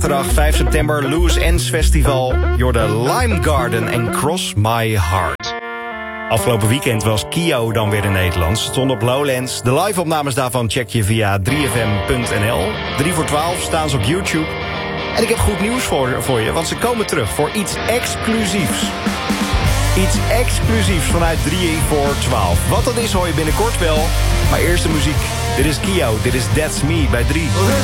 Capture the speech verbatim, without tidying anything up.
zaterdag vijf september, Loose Ends Festival. Jorde Lime Garden en Cross My Heart. Afgelopen weekend was Kio dan weer in Nederland. Ze stond op Lowlands. De live-opnames daarvan check je via drie f m punt n l. drie voor twaalf staan ze op YouTube. En ik heb goed nieuws voor, voor je, want ze komen terug voor iets exclusiefs. Iets exclusiefs vanuit drie voor twaalf. Wat dat is hoor je binnenkort wel. Maar eerst de muziek. Dit is Kio, dit is That's Me bij drie.